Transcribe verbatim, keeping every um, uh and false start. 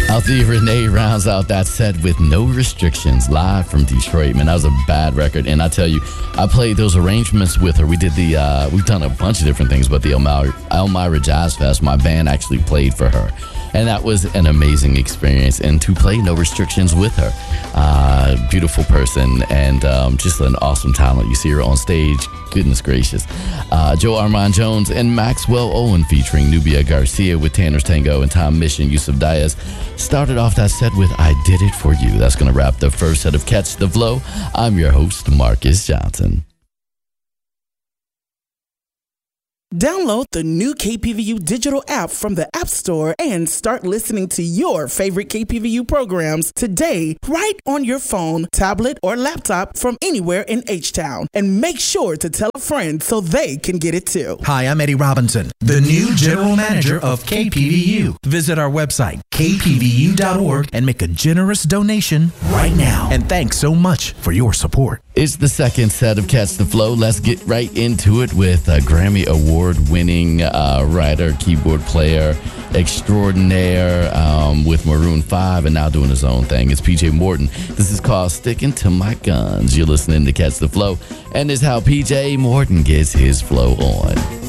Althea Renee rounds out that set with No Restrictions, live from Detroit. Man, that was a bad record. And I tell you, I played those arrangements with her. We did the, uh, we've done a bunch of different things, but the Elmira, Elmira Jazz Fest, my band actually played for her. And that was an amazing experience. And to play No Restrictions with her, uh, beautiful person and um, just an awesome talent. You see her on stage, goodness gracious. Uh, Joe Armand Jones and Maxwell Owen featuring Nubia Garcia with Tanner's Tango and Tom Mission. Yusuf Diaz started off that set with I Did It For You. That's going to wrap the first set of Catch the Flow. I'm your host, Marcus Johnson. Download the new K P V U digital app from the App Store and start listening to your favorite K P V U programs today, right on your phone, tablet, or laptop from anywhere in H-Town. And make sure to tell a friend so they can get it too. Hi, I'm Eddie Robinson, the new general manager of K P V U. Visit our website, k p v u dot org, and make a generous donation right now. And thanks so much for your support. It's the second set of Catch the Flow. Let's get right into it with a Grammy Award-winning uh, writer, keyboard player extraordinaire um, with Maroon five and now doing his own thing. It's P J Morton. This is called Sticking to My Guns. You're listening to Catch the Flow, and it's how P J Morton gets his flow on.